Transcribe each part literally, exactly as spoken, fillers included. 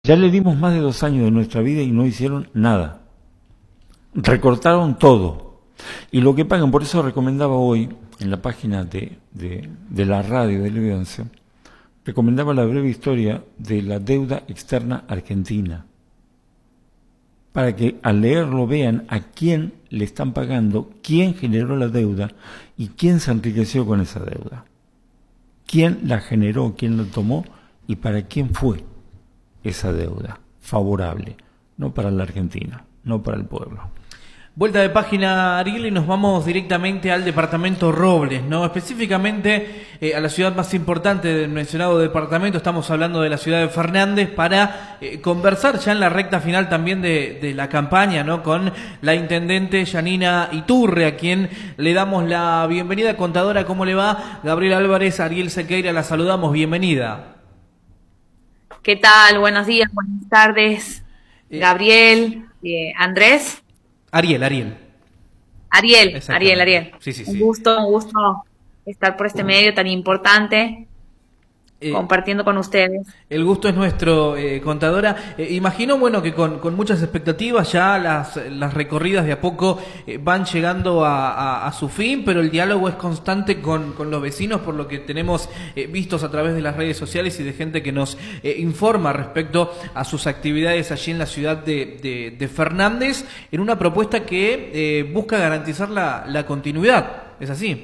Ya le dimos más de dos años de nuestra vida y no hicieron nada. Recortaron todo. Y lo que pagan, por eso recomendaba hoy, en la página de, de, de la radio de Leve once, recomendaba la breve historia de la deuda externa argentina. Para que al leerlo vean a quién le están pagando, quién generó la deuda y quién se enriqueció con esa deuda. Quién la generó, quién la tomó y para quién fue esa deuda favorable, no para la Argentina, no para el pueblo. Vuelta de página, Ariel, y nos vamos directamente al departamento Robles, ¿no? Específicamente eh, a la ciudad más importante del mencionado departamento. Estamos hablando de la ciudad de Fernández para eh, conversar ya en la recta final también de, de la campaña, ¿no? Con la intendente Yanina Iturre, a quien le damos la bienvenida. Contadora, ¿cómo le va? Gabriel Álvarez, Ariel Sequeira, la saludamos, bienvenida. ¿Qué tal? Buenos días, buenas tardes. Eh, Gabriel, eh, Andrés. Ariel, Ariel. Ariel, Ariel, Ariel. Sí, sí, sí. Un gusto, un gusto estar por este medio tan importante, eh, compartiendo con ustedes. El gusto es nuestro, eh, contadora. Eh, imagino, bueno, que con, con muchas expectativas ya las, las recorridas de a poco eh, van llegando a, a, a su fin, pero el diálogo es constante con, con los vecinos, por lo que tenemos eh, vistos a través de las redes sociales y de gente que nos eh, informa respecto a sus actividades allí en la ciudad de, de, de Fernández, en una propuesta que eh, busca garantizar la, la continuidad. ¿Es así?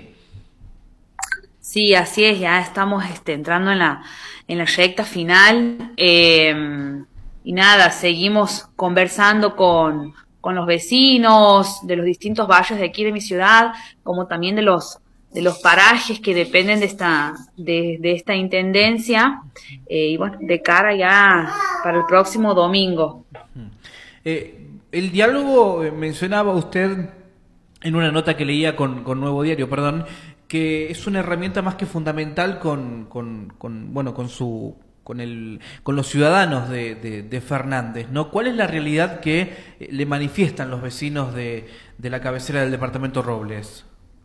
Sí, así es, ya estamos este, entrando en la, en la recta final eh, y nada, seguimos conversando con, con los vecinos de los distintos barrios de aquí de mi ciudad, como también de los, de los parajes que dependen de esta, de, de esta intendencia eh, y bueno, de cara ya para el próximo domingo. Eh, el diálogo, mencionaba usted en una nota que leía con, con Nuevo Diario, perdón, que es una herramienta más que fundamental con, con, con bueno con su con el con los ciudadanos de, de, de Fernández, ¿no? ¿Cuál es la realidad que le manifiestan los vecinos de, de la cabecera del departamento Robles?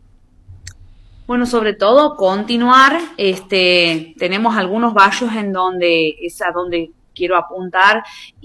Bueno, sobre todo continuar, este, tenemos algunos barrios en donde es a donde quiero apuntar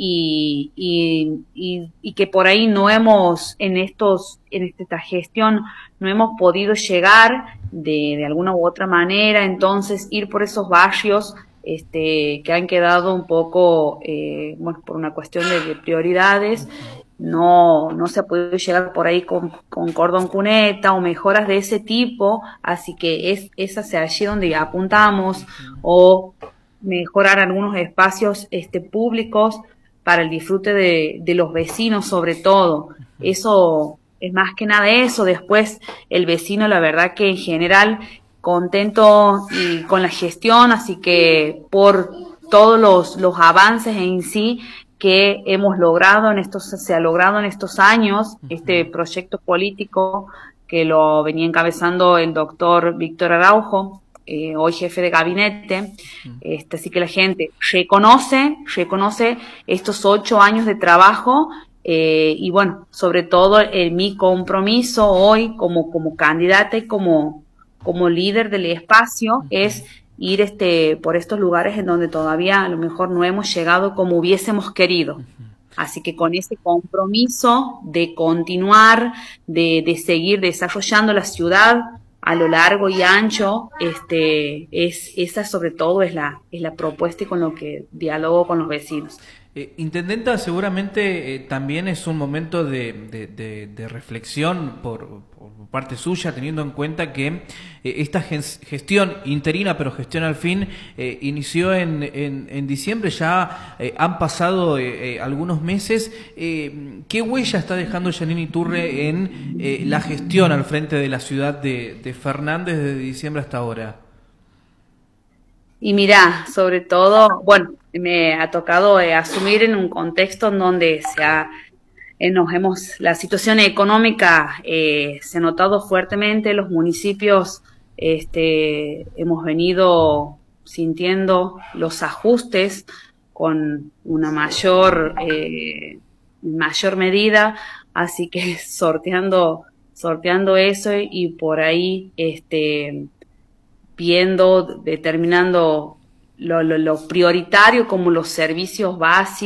y, y, y, y que por ahí no hemos, en estos, en esta gestión, no hemos podido llegar de, de alguna u otra manera, entonces ir por esos barrios este, que han quedado un poco, eh, bueno, por una cuestión de, de prioridades, no, no se ha podido llegar por ahí con, con cordón cuneta o mejoras de ese tipo, así que es, es hacia allí donde apuntamos, o mejorar algunos espacios este, públicos para el disfrute de, de los vecinos sobre todo. Eso es más que nada eso. Después el vecino, la verdad que en general contento y con la gestión, así que por todos los, los avances en sí que hemos logrado en estos, se ha logrado en estos años, este proyecto político que lo venía encabezando el doctor Víctor Araujo, Eh, hoy jefe de gabinete, este, así que la gente reconoce, reconoce estos ocho años de trabajo eh, y bueno, sobre todo eh, mi compromiso hoy como, como candidata y como, como líder del espacio uh-huh. es ir este, por estos lugares en donde todavía a lo mejor no hemos llegado como hubiésemos querido. Uh-huh. Así que con ese compromiso de continuar, de, de seguir desarrollando la ciudad a lo largo y ancho, este, es, esa sobre todo es la, es la propuesta y con lo que dialogo con los vecinos. Eh, Intendenta, seguramente eh, también es un momento de, de, de, de reflexión por, por parte suya, teniendo en cuenta que eh, esta gestión interina, pero gestión al fin, eh, inició en, en, en diciembre, ya eh, han pasado eh, eh, algunos meses. Eh, ¿Qué huella está dejando Yanina Iturre en eh, la gestión al frente de la ciudad de, de Fernández desde diciembre hasta ahora? Y mira, sobre todo, bueno, me ha tocado eh, asumir en un contexto en donde se ha, eh, nos hemos, la situación económica eh, se ha notado fuertemente, los municipios este, hemos venido sintiendo los ajustes con una mayor, eh, mayor medida, así que sorteando, sorteando eso y, y por ahí, este, viendo, determinando lo, lo, lo prioritario como los servicios básicos,